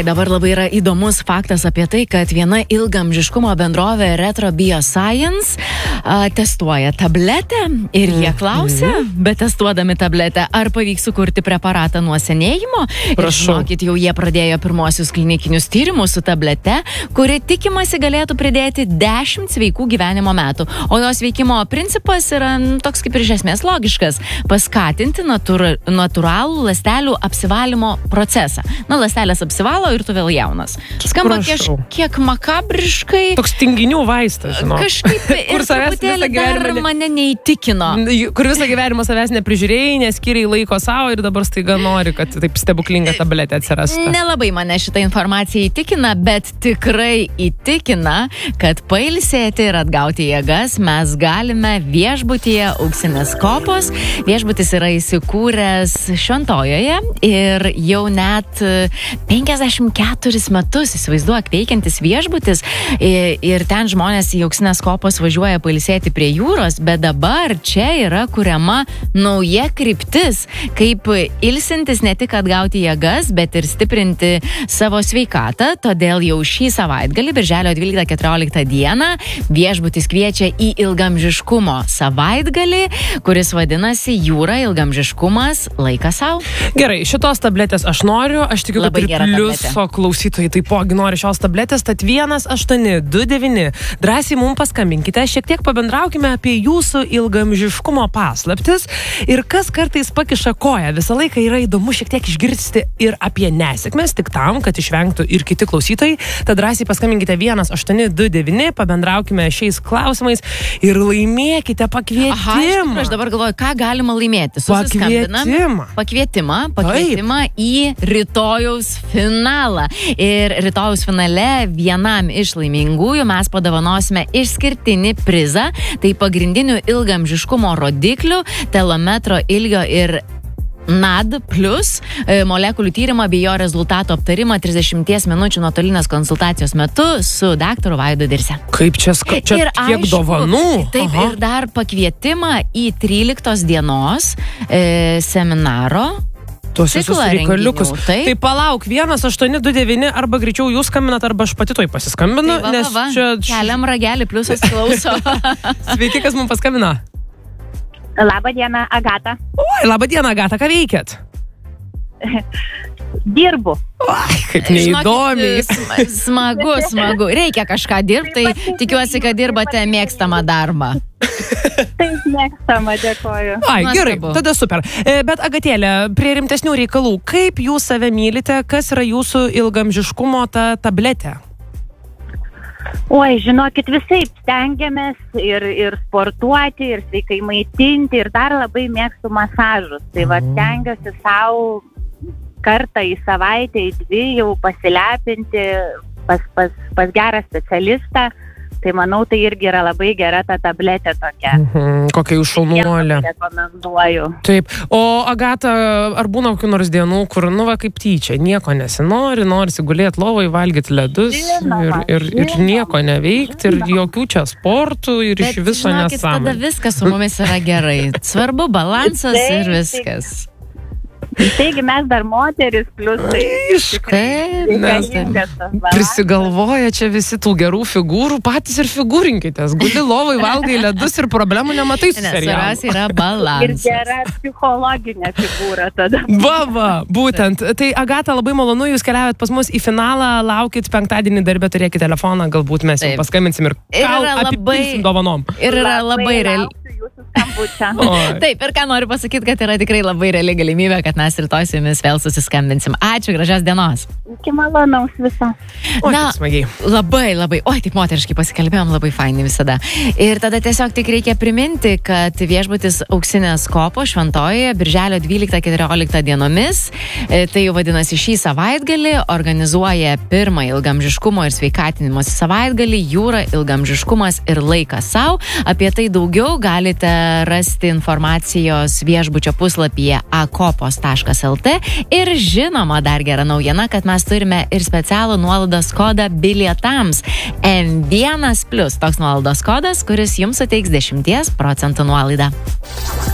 dabar labai yra įdomus faktas apie tai, kad viena ilgaamžiškumo bendrovė Retro Bioscience testuoja tabletę ir jie klausia, bet testuodami tabletę, ar pavyks sukurti preparatą nuo senėjimo. Ir žinokit, jau jie pradėjo pirmosius klinikinius tyrimus su tablete, kuri tikimasi galėtų pridėti 10 sveikų gyvenimo metų. O jos veikimo principas yra toks kaip ir iš esmės logiškas – paskatinti natūralų ląstelių apsivalymo procesą. Na, ląstelės apsivalo ir tu vėl jaunas. Skamba kiek makabriškai. Toks tinginių vaistas, žinau. Kažkaip ir truputėlį dar mane neįtikino. Kur visą gyvenimą savęs neprižiūrėjai, neskiriai laiko savo ir dabar staiga nori, kad taip stebuklinga tabletė atsirastų. Nelabai mane šitą informaciją įtikina, bet tikrai įtikina, kad pailsėti ir atgauti jėgas mes galime viešbutyje Auksinės kopos. Viešbutis yra įsikūręs Šventojoje ir jau net 54 metus, įsivaizduok, veikiantis viešbutis ir ten žmonės į Auksinės kopos važiuoja pailsėti prie jūros, bet dabar čia yra kuriama nauja kryptis, kaip ilsintis ne tik atgauti jėgas, bet ir stiprinti savo sveikatą, todėl jau šį savaitgalį, birželio 12-14 dieną, viešbutis kviečia į ilgamžiškumo savaitgalį, kuris vadinasi Jūra, ilgamžiškumas, laikas sau. Gerai, šitos tabletės aš noriu, aš tikiu, kad ir pliuso klausytojai taipogi nori šios tabletės, tad 1829. Drąsiai mums paskambinkite, šiek tiek pabendraukime apie jūsų ilgamžiškumo paslaptis ir kas kartais pakiša koją. Visą laiką yra įdomu šiek tiek išgirsti ir apie nesėkmes, tik tam, kad išvengtų ir kiti klausytojai. Tad drąsiai paskambinkite 1829, pabendraukime šiais klausimais ir laimėkite pakvietimą. Aha, aš dabar galvoju, ką galima laimėti. Pakvietimą į rytojaus finalą. Ir rytojaus finale vienam iš laimingųjų mes padovanosime išskirtinį prizą. Tai pagrindinių ilgaamžiškumo rodiklių, telometro ilgio ir NAD plus molekulių tyrimą bei jo rezultato aptarimą 30 minučių nuotolinės konsultacijos metu su daktaru Vaidu Dirse. Kaip čia kiek dovanų? Taip, ir dar pakvietimą į 13 dienos seminaro. Tuos visus reikaliukus. Tai palauk, 1829 arba greičiau jūs skambinat, arba aš pati toj pasiskambinu, tai nes čia... Keliam ragelį, pliusas klauso. Sveiki, kas mums paskambino? Labą dieną, Agata. Oi, labą dieną, Agata, ką veikėt? Dirbu. Ai, kaip neįdomiai. Smagu. Reikia kažką dirbti, tai tikiuosi, kad dirbate mėgstamą darbą. Taip, mėgstama, dėkoju. Ai, gerai, tada super. Bet Agatėlė, prie rimtesnių reikalų, kaip jūs save mylite, kas yra jūsų ilgamžiškumo ta tabletė? Oi, žinokit, visaip stengiamės ir sportuoti, ir sveikai maitinti, ir dar labai mėgstu masažus. Tai va, stengiuosi savo kartą į savaitę, į 2 jau pasilepinti pas gerą specialistą. Tai manau, tai irgi yra labai gera ta tabletė tokia. Kokia jūs šaunuolė. Rekomenduoju. Taip. O Agata, ar būna kokių nors dienų, kur, kaip tyčia, nieko nesinori, norisi gulėti lovai, valgyti ledus ir nieko neveikti, ir jokių čia sportų, ir iš viso nesąmonė. Bet, tada viskas su mumis yra gerai. Svarbu balansas ir viskas. Taigi mes dar moteris, plus prisigalvoja čia visi tų gerų figūrų, patys ir figūrinkitės. Guli lovai, valgai ledus ir problemų nematai su serialu. Svarbiausia yra balansas. Ir gera psichologinė figūra tada. Būtent. Tai Agata, labai malonu, jūs keliaujat pas mus į finalą, laukit penktadienį darbę, turėkit telefoną, galbūt mes jau paskambinsim ir apipilsim dovanom. Ir yra labai reali. Taip, ir ką noriu pasakyti, kad yra tikrai labai reali galimybė, kad mes rytoj su jumis vėl susiskambinsim. Ačiū, gražios dienos. Iki malonaus visą. Labai. Oi, taip moteriškai pasikalbėjom, labai fainai visada. Ir tada tiesiog tik reikia priminti, kad viešbutis Auksinės kopos Šventojoje birželio 12-14 dienomis, tai jau vadinasi šį savaitgalį, organizuoja pirmąjį ilgamžiškumo ir sveikatinimosi savaitgalį Jūra, ilgamžiškumas ir laikas sau. Apie tai daugiau galite rasti informacijos viešbučio puslapyje akopos.lt ir žinoma dar gera naujiena, kad mes turime ir specialų nuolaidos kodą bilietams M1+, toks nuolaidos kodas, kuris jums suteiks 10% nuolaidą.